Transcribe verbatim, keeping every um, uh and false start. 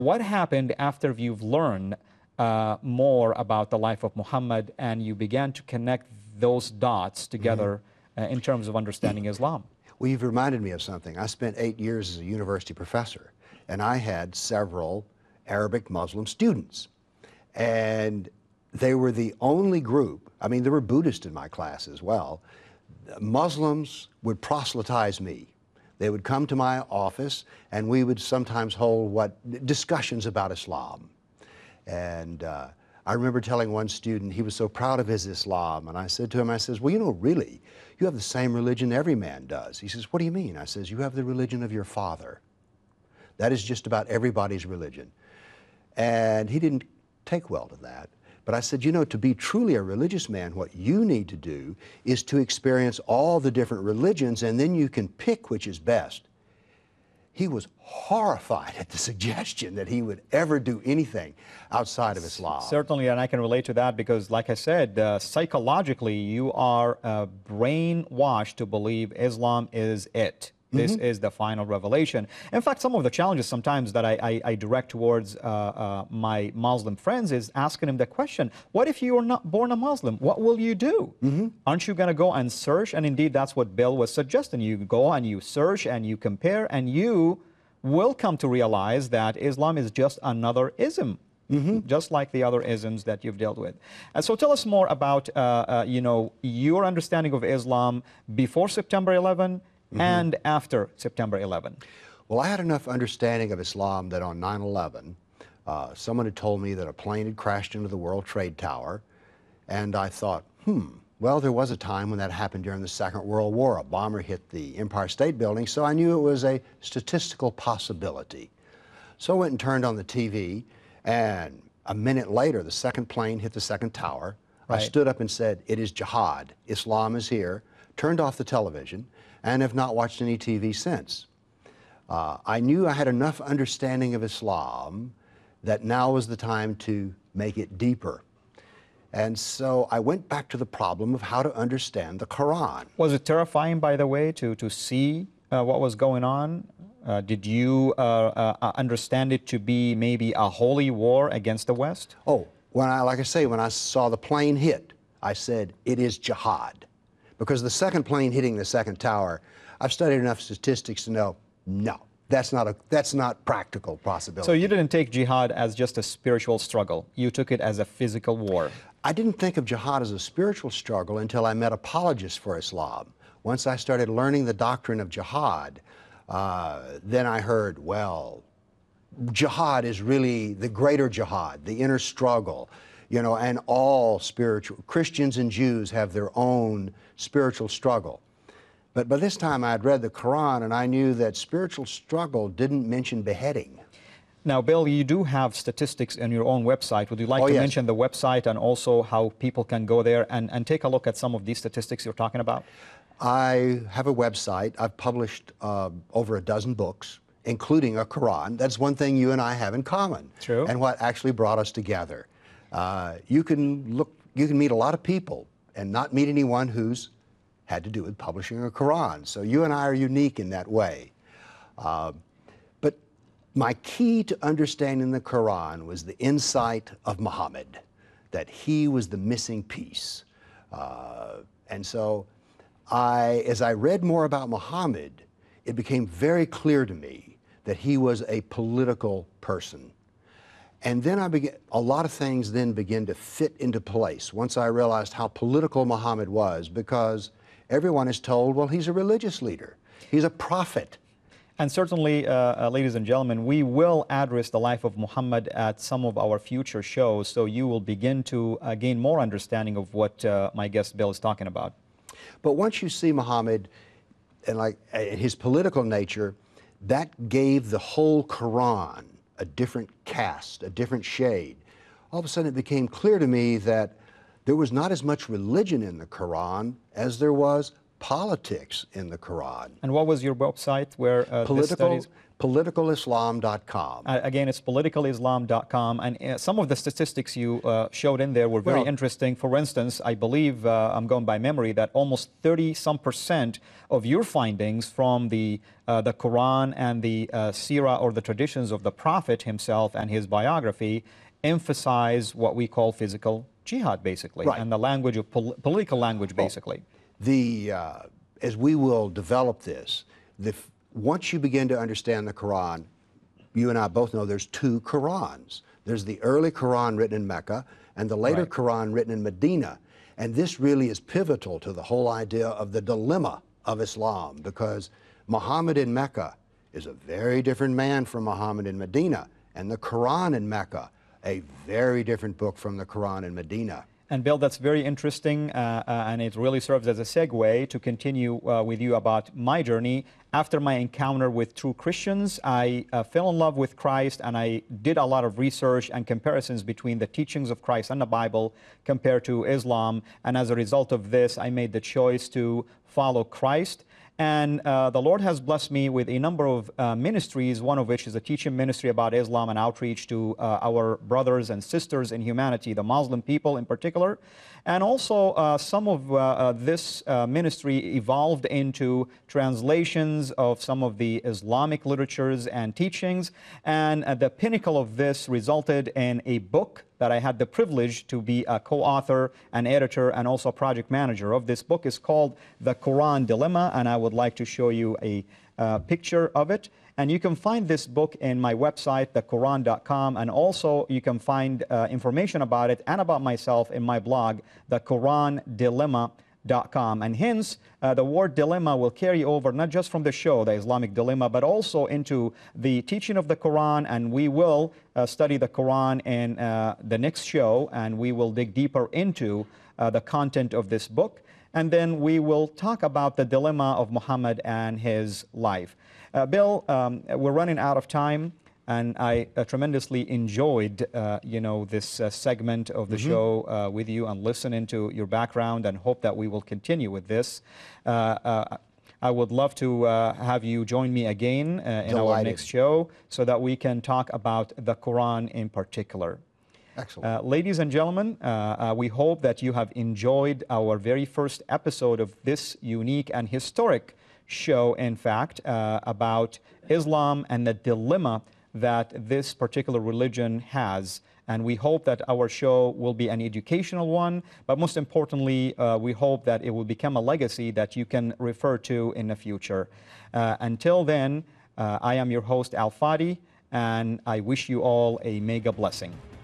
What happened after you've learned uh, more about the life of Muhammad and you began to connect those dots together mm-hmm. uh, in terms of understanding Islam? Well, you've reminded me of something. I spent eight years as a university professor, and I had several Arabic Muslim students. And they were the only group, I mean, there were Buddhists in my class as well. Muslims would proselytize me. They would come to my office, and we would sometimes hold what discussions about Islam. And uh, I remember telling one student, he was so proud of his Islam, and I said to him, I says, well, you know, really, you have the same religion every man does. He says, what do you mean? I says, you have the religion of your father. That is just about everybody's religion. And he didn't take well to that. But I said, you know, to be truly a religious man, what you need to do is to experience all the different religions, and then you can pick which is best. He was horrified at the suggestion that he would ever do anything outside of Islam. Certainly, and I can relate to that because, like I said, uh, psychologically, you are uh, brainwashed to believe Islam is it. This mm-hmm. is the final revelation. In fact, some of the challenges sometimes that I, I, I direct towards uh, uh, my Muslim friends is asking them the question, what if you are not born a Muslim? What will you do? Mm-hmm. Aren't you going to go and search? And indeed, that's what Bill was suggesting. You go and you search and you compare, and you will come to realize that Islam is just another ism. Mm-hmm. Just like the other isms that you've dealt with. And so tell us more about, uh, uh, you know, your understanding of Islam before September eleventh, Mm-hmm. and after September eleventh? Well, I had enough understanding of Islam that on nine eleven, uh, someone had told me that a plane had crashed into the World Trade Tower, and I thought, hmm, well, there was a time when that happened during the Second World War. A bomber hit the Empire State Building, so I knew it was a statistical possibility. So I went and turned on the T V, and a minute later, the second plane hit the second tower. Right. I stood up and said, it is jihad. Islam is here. Turned off the television, and have not watched any T V since. Uh, I knew I had enough understanding of Islam that now was the time to make it deeper. And so I went back to the problem of how to understand the Quran. Was it terrifying, by the way, to, to see uh, what was going on? Uh, did you uh, uh, understand it to be maybe a holy war against the West? Oh, when I, like I say, when I saw the plane hit, I said, it is jihad. Because the second plane hitting the second tower, I've studied enough statistics to know, no, that's not a that's not practical possibility. So you didn't take jihad as just a spiritual struggle. You took it as a physical war. I didn't think of jihad as a spiritual struggle until I met apologists for Islam. Once I started learning the doctrine of jihad, uh, then I heard, well, jihad is really the greater jihad, the inner struggle. You know, and all spiritual, Christians and Jews have their own spiritual struggle. But by this time I had read the Quran, and I knew that spiritual struggle didn't mention beheading. Now, Bill, you do have statistics on your own website. Would you like oh, to yes. mention the website and also how people can go there and, and take a look at some of these statistics you're talking about? I have a website. I've published uh, over a dozen books, including a Quran. That's one thing you and I have in common. True. And what actually brought us together. Uh, you can look, you can meet a lot of people and not meet anyone who's had to do with publishing a Quran. So you and I are unique in that way. Uh, but my key to understanding the Quran was the insight of Muhammad, that he was the missing piece. Uh, and so I, as I read more about Muhammad, it became very clear to me that he was a political person. And then I began, a lot of things then began to fit into place once I realized how political Muhammad was, because everyone is told, well, he's a religious leader. He's a prophet. And certainly, uh, uh, ladies and gentlemen, we will address the life of Muhammad at some of our future shows, so you will begin to uh, gain more understanding of what uh, my guest Bill is talking about. But once you see Muhammad and like uh, his political nature, that gave the whole Quran a different cast, a different shade. All of a sudden it became clear to me that there was not as much religion in the Quran as there was politics in the Quran. And what was your website where uh, Political, this studies? political islam dot com. Uh, again, it's political islam dot com, and uh, some of the statistics you uh, showed in there were very Well, interesting. For instance, I believe, uh, I'm going by memory, that almost thirty some percent of your findings from the uh, the Quran and the uh, Sirah, or the traditions of the Prophet himself and his biography, emphasize what we call physical jihad, basically, Right. and the language of pol political language, basically. The, uh, as we will develop this, the, once you begin to understand the Quran, you and I both know there's two Qurans. There's the early Quran written in Mecca and the later Right. Quran written in Medina. And this really is pivotal to the whole idea of the dilemma of Islam, because Muhammad in Mecca is a very different man from Muhammad in Medina, and the Quran in Mecca, a very different book from the Quran in Medina. And Bill, that's very interesting, uh, uh, and it really serves as a segue to continue uh, with you about my journey. After my encounter with true Christians, I uh, fell in love with Christ, and I did a lot of research and comparisons between the teachings of Christ and the Bible compared to Islam. And as a result of this, I made the choice to follow Christ. And uh, the Lord has blessed me with a number of uh, ministries, one of which is a teaching ministry about Islam and outreach to uh, our brothers and sisters in humanity, the Muslim people in particular. And also uh, some of uh, uh, this uh, ministry evolved into translations of some of the Islamic literatures and teachings. And uh, the pinnacle of this resulted in a book that I had the privilege to be a co-author, an editor, and also project manager of. This book is called The Quran Dilemma, and I would like to show you a uh, picture of it. And you can find this book in my website, the quran dot com, and also you can find uh, information about it and about myself in my blog, the quran dilemma dot com. And hence, uh, the word dilemma will carry over not just from the show, the Islamic Dilemma, but also into the teaching of the Quran. And we will uh, study the Quran in uh, the next show, and we will dig deeper into uh, the content of this book. And then we will talk about the dilemma of Muhammad and his life. Uh, Bill, um, we're running out of time, and I uh, tremendously enjoyed, uh, you know, this uh, segment of the mm-hmm. show uh, with you and listening to your background, and hope that we will continue with this. Uh, uh, I would love to uh, have you join me again uh, in our next show so that we can talk about the Quran in particular. Excellent. Uh, ladies and gentlemen, uh, uh, we hope that you have enjoyed our very first episode of this unique and historic show, in fact, uh, about Islam and the dilemma that this particular religion has. And we hope that our show will be an educational one, but most importantly, uh, we hope that it will become a legacy that you can refer to in the future. Uh, until then, uh, I am your host, Al Fadi, and I wish you all a mega blessing.